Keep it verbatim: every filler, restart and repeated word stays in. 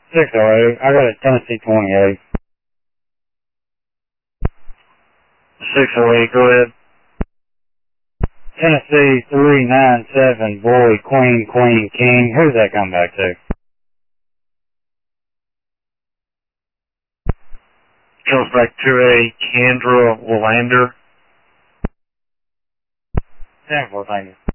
six oh eight. I got a Tennessee twenty-eight. six oh eight, go ahead. Tennessee three nine seven, boy, queen, queen, king. Who's that come back to? Goes back to a Kendra Willander. ten four, thank you.